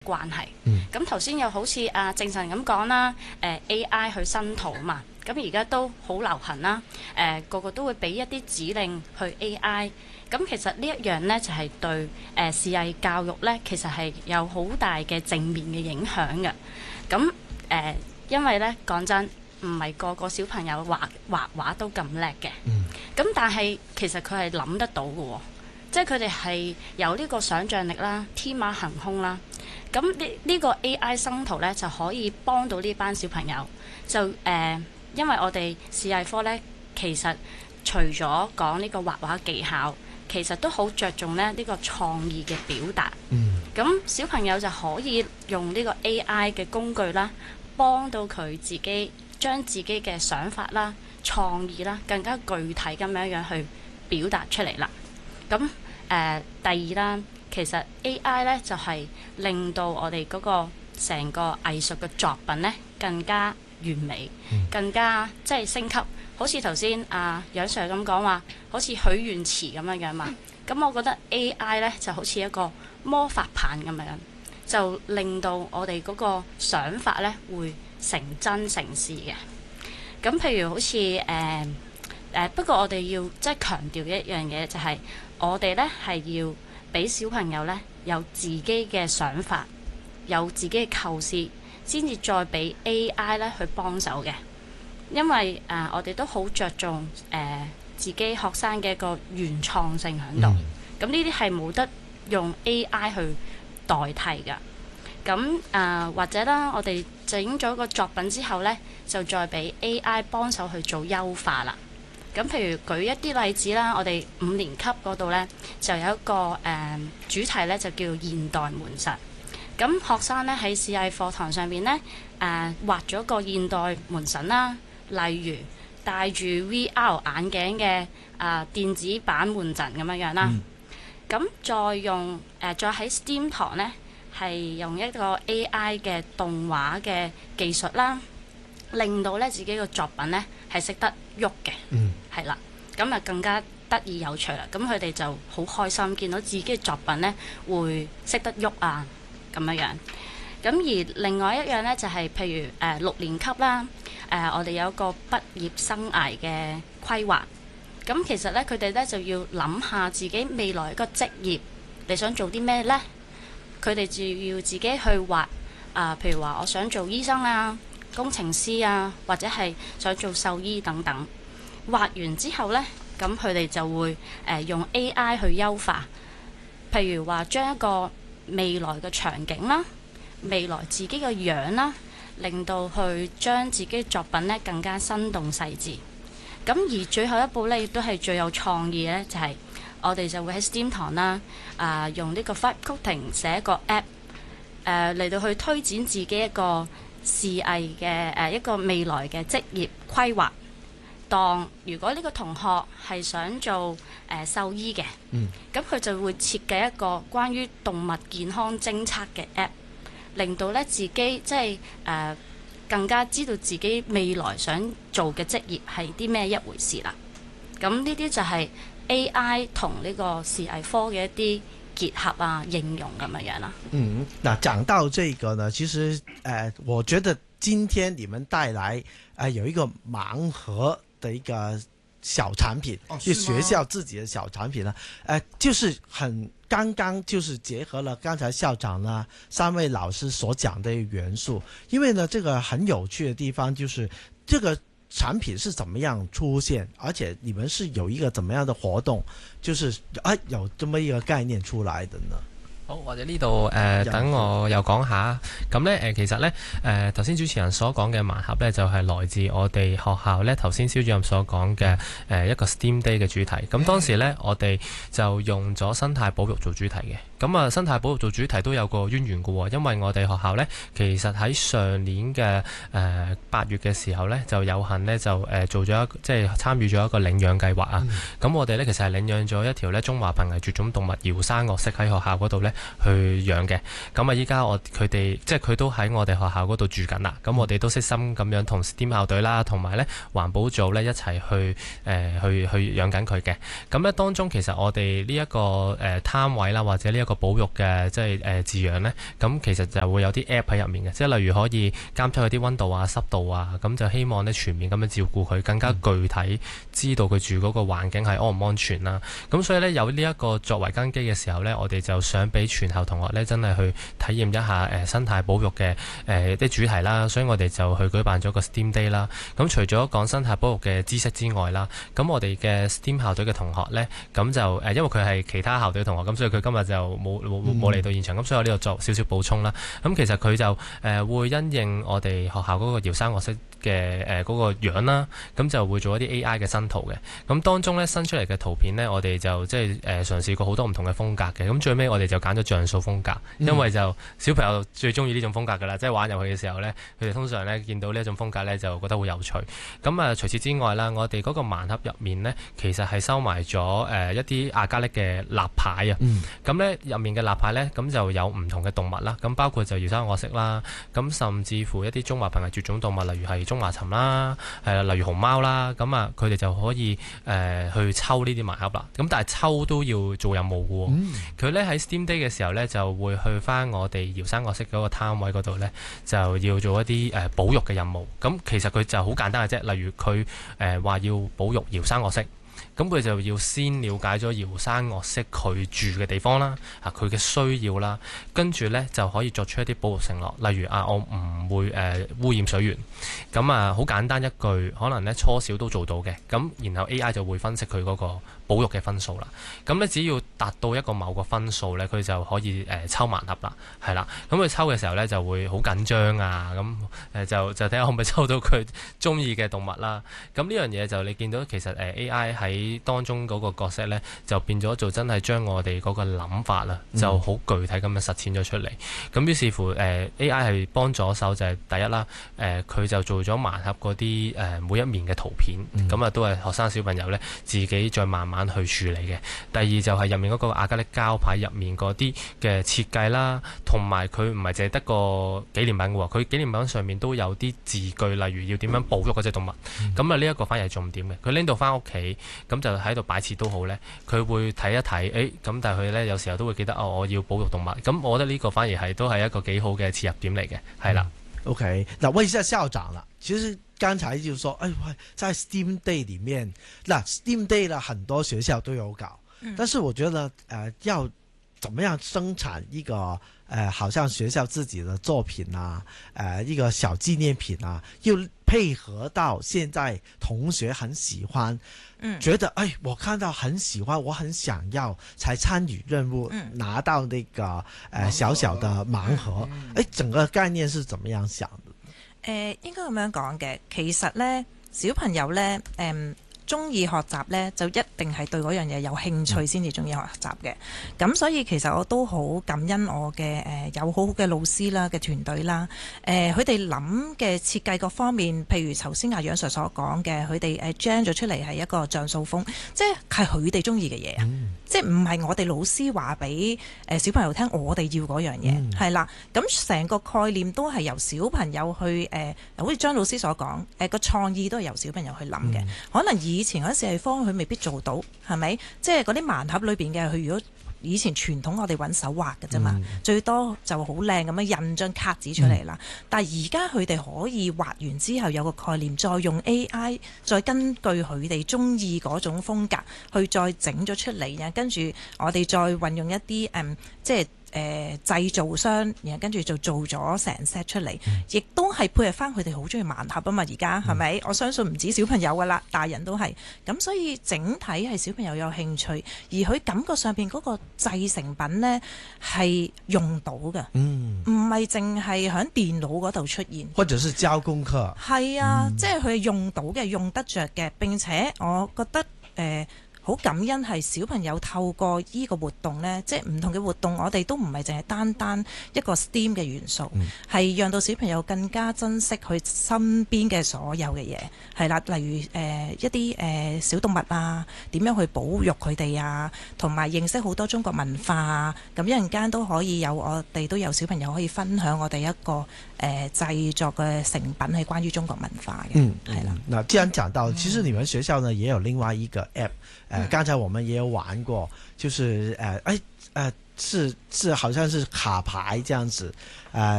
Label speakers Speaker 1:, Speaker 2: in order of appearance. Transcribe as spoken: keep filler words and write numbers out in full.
Speaker 1: 關係。咁頭先又好似阿正神咁講啦，誒 A I 去生圖嘛，咁而家都好流行啦，誒個個都會俾一啲指令去 A I。咁其實呢一樣呢，就係對誒視藝教育呢，其實係有好大嘅正面嘅影響嘅。咁誒，因為呢講真，唔係個個小朋友畫畫畫都咁叻嘅。咁但係其實佢係諗得到嘅喎，即係佢哋係有呢個想像力啦，天馬行空啦。咁呢呢個 A I 生圖呢，就可以幫到呢班小朋友。就誒、呃，因為我哋視藝科呢，其實除咗講呢個畫畫技巧，其實都好着重咧呢個創意嘅表達。咁、嗯、小朋友就可以用呢個 A I 嘅工具啦，幫到佢自己將自己嘅想法啦、創意啦，更加具體咁樣樣去表達出嚟啦。咁誒、呃、第二啦，其實 A I 咧就係、是、令到我哋嗰個成個藝術嘅作品咧更加完美，嗯、更加即係升級。好似頭先阿楊 Sir 咁講話，好似許願池咁樣樣嘛。咁我覺得 A I 咧就好似一個魔法棒咁樣，就令到我哋嗰個想法咧會成真成事嘅。咁譬如好似誒誒，不過我哋要即係強調一樣嘢，就係我哋咧係要俾小朋友咧有自己嘅想法，有自己嘅構思，先至再俾 A I 咧去幫手嘅。因為誒、呃，我哋都好着重誒、呃、自己學生嘅一個原創性喺度，咁呢啲係冇得用 A I 去代替㗎。咁誒、呃、或者啦，我哋整咗個作品之後呢，就再俾 A I 幫手去做優化啦。咁譬如舉一啲例子啦，我哋五年級嗰度呢，就有一個誒、呃、主題呢，就叫現代門神。咁學生呢，喺視藝課堂上面呢，誒、呃、畫咗個現代門神啦。例如戴住 V R 眼鏡嘅啊、呃、電子版門神咁樣樣啦，咁、嗯、再用誒、呃、再喺 STEAM 堂呢，係用一個 A I 嘅動畫嘅技術啦，令到咧自己個作品呢係識得喐嘅，係啦、嗯，咁啊更加得意有趣啦。咁佢哋就好開心，見到自己嘅作品呢會識得喐啊咁樣樣。咁而另外一樣呢，就係、是、譬如誒、呃、六年級啦。誒、呃，我哋有一個畢業生涯嘅規劃。咁其實咧，佢哋咧就要諗下自己未來一個職業，你想做啲咩呢？佢哋就要自己去畫啊、呃，譬如話我想做醫生啊、工程師啊，或者係想做獸醫等等。畫完之後呢，咁佢哋就會誒、呃、用 A I 去優化，譬如話將一個未來嘅場景啦、未來自己嘅樣啦。令到去將自己作品咧更加生動細緻。咁而最後一步咧，亦都係最有創意咧，就係、是、我哋就會喺 STEAM 堂啦，啊、呃、用呢個 Vibe Coding 寫一個 app，誒、呃、嚟到去推展自己一個視藝嘅誒、呃、一個未來嘅職業規劃。當如果呢個同學係想做誒、呃、獸醫嘅，咁佢、嗯、就會設計一個關於動物健康偵測嘅 app。令到咧自己即係誒、呃、更加知道自己未來想做嘅職業係啲咩一回事啦。咁呢啲就係 A I 同呢個視藝科嘅一啲結合啊、應用咁樣樣啦。
Speaker 2: 嗯，嗱講到這個呢，其實誒、呃，我覺得今天你們帶來誒、呃、有一個盲盒的一個小產品，哦、就學校自己的小產品呢，誒、呃，就是很。剛剛就是結合了剛才校長呢三位老師所講的元素，因為呢這個很有趣的地方就是這個產品是怎麼樣出現，而且你們是有一個怎麼樣的活動，就是啊有這麼一個概念出來的呢？
Speaker 3: 好，或者呢度誒等我又講下，咁咧誒其實咧誒頭先主持人所講嘅盲盒咧就係、是、來自我哋學校咧頭先蕭主任所講嘅誒一個 STEAM Day 嘅主題。咁當時咧我哋就用咗生態保育做主題嘅。咁啊生態保育做主題都有個淵源嘅喎，因為我哋學校咧其實喺上年嘅誒八月嘅時候咧就有幸咧就誒做咗一即係參與咗一個領養計劃啊。咁、嗯、我哋咧其實係領養咗一條咧中華瀕危絕種動物搖山岳蜥喺學校嗰度咧去養嘅。咁啊依家我佢哋即係佢都喺我哋學校嗰度住緊啦。咁我哋都悉心咁樣同 STEAM 校隊啦，同埋咧環保組咧一齊去誒、呃、去去養緊佢嘅。咁咧當中其實我哋呢一個誒攤位啦，或者呢一個個保育嘅即係誒字樣呢，咁其實就會有啲 app 喺入面嘅，即係例如可以監測佢啲溫度啊、濕度啊，咁就希望呢全面咁樣照顧佢，更加具體知道佢住嗰個環境係安唔安全啦。咁所以呢，有呢一個作為根基嘅時候呢，我哋就想俾全校同學呢真係去體驗一下誒生態保育嘅誒啲主題啦。所以我哋就去舉辦咗個 STEAM Day 啦。咁除咗講生態保育嘅知識之外啦，咁我哋嘅 STEAM 校隊嘅同學呢，咁就誒因為佢係其他校隊同學，咁所以佢今日就冇冇冇嚟到現場，咁所以我呢度作少少補充啦。咁其實佢就誒、呃、會因應我哋學校嗰個遙山學識嘅誒嗰個樣啦，咁就會做一啲 A I 嘅新圖嘅。咁當中咧新出嚟嘅圖片呢，我哋就即係誒嘗試過好多唔同嘅風格嘅。咁最尾我哋就揀咗像素風格，因為就小朋友最中意呢種風格噶啦，即係玩遊戲嘅時候呢，佢哋通常呢見到呢一種風格呢，就覺得好有趣。咁啊除此之外啦，我哋嗰個盲盒入面呢，其實係收埋咗誒一啲亞加力嘅立牌啊。咁呢入面嘅立牌呢，咁就有唔同嘅動物啦。咁包括就遙山學識啦，咁甚至乎一啲中華瀕危絕種動物，例如係中華鱘啦，誒例如熊貓啦，咁啊佢哋就可以誒、呃、去抽呢啲盲盒啦。咁但係抽都要做任務嘅喎。佢咧喺 STEAM Day 嘅時候咧，就會去翻我哋遙山學識嗰個攤位嗰度咧，就要做一啲誒、呃、保育嘅任務。咁其實佢就好簡單嘅啫，例如佢誒話要保育遙山學識。咁佢就要先了解咗遙山學識佢住嘅地方啦，啊佢嘅需要啦，跟住呢就可以作出一啲保育承諾，例如啊我唔會誒、呃、污染水源，咁啊好簡單一句，可能呢初小都做到嘅，咁然後 A I 就會分析佢嗰個保育嘅分數啦，咁呢只要達到一個某個分數呢，佢就可以誒、呃、抽盲盒啦，係啦，咁佢抽嘅時候呢，就會好緊張啊，咁誒就就睇下可唔可以抽到佢中意嘅動物啦，咁呢樣嘢就你見到其實誒 A I 喺當中嗰個角色呢，就變咗做真係將我哋嗰個諗法啦，就好具體咁樣實踐咗出嚟。咁、嗯、於是乎誒、呃、A I 係幫咗手就係第一啦，誒、呃、佢就做咗盲盒嗰啲誒每一面嘅圖片，咁啊、嗯、都係學生小朋友呢自己再慢慢去處理嘅。第二就係入面嗰個亞加力膠牌入面嗰啲嘅設計啦，同埋佢唔係淨係得個紀念品嘅喎，佢紀念品上面都有啲字句，例如要點樣保育嗰隻動物。咁啊呢一個反而係重點嘅，佢拎到翻屋企咁就喺度擺設都好呢，佢會睇一睇，誒咁但係佢呢有時候都會記得哦，我要保育動物。咁我覺得呢個反而係都係一個幾好嘅切入點嚟嘅，係啦。
Speaker 2: OK，嗱，問一下校長啦，其實剛才就說，哎，在 STEAM Day 裡面，嗱 STEAM Day 呢很多學校都有搞，嗯、但是我覺得，誒、呃，要怎麼樣生產一個，誒、呃，好像學校自己的作品啊，誒、呃，一個小紀念品啊，又配合到現在同學很喜歡，嗯，覺得，哎，我看到很喜歡，我很想要，才參與任務，嗯、拿到那個，誒、呃，小小的盲盒，嗯、哎，整個概念是怎麼樣想的？
Speaker 4: 誒、呃，應該咁樣講嘅，其實呢，小朋友呢，誒、嗯。中意學習呢，就一定係對嗰樣嘢有興趣先至中意學習嘅。咁、嗯、所以其實我都好感恩我嘅誒、呃、有好好嘅老師啦嘅團隊啦。誒佢哋諗嘅設計各方面，譬如頭先阿楊 Sir 所講嘅，佢哋誒 gen 咗出嚟係一個像素風，即係佢哋中意嘅嘢啊！嗯、即係唔係我哋老師話俾誒小朋友聽，我哋要嗰樣嘢係啦。咁成個概念都係由小朋友去誒、呃，好似張老師所講，誒、呃、個創意都係由小朋友去諗嘅，嗯、可能以以前嗰時係方佢未必做到，係咪？即係嗰啲盲盒裏邊嘅，佢如果以前傳統我哋揾手畫嘅啫嘛，嗯、最多就好靚咁樣印張卡紙出嚟啦。嗯、但係而家佢哋可以畫完之後有個概念，再用 A I 再根據佢哋中意嗰種風格去再整咗出嚟，然後跟住我哋再運用一啲誒、嗯，即係。誒、呃、製造商，然後跟住就做咗成 set 出嚟，亦、嗯、都係配合翻佢哋好中意盲盒啊嘛！而家係咪？我相信唔止小朋友噶啦，大人都係。咁所以整體係小朋友有興趣，而佢感覺上邊嗰個製成品呢係用到嘅，唔係淨係喺電腦嗰度出現，或者是交功課。係啊，嗯、即係佢係用到嘅，用得着嘅。並且我覺得誒。呃好感恩係小朋友透過依個活動呢，即係唔同嘅活動，我哋都唔係淨係單單一個 STEAM 嘅元素，係、嗯、讓到小朋友更加珍惜佢身邊嘅所有嘅嘢，係啦，例如誒、呃、一啲誒、呃、小動物啊，點樣去保育佢哋啊，同埋認識好多中國文化啊，咁一陣間都可以有我哋都有小朋友可以分享我哋一個誒、呃、製作嘅成品係關於中國文化嘅，係啦。嗱，既然講到，其實你們學校呢也有另外一個 app。
Speaker 2: 呃，剛才我們也有玩過，就是呃，哎呃，是是好像是卡牌這樣子，呃。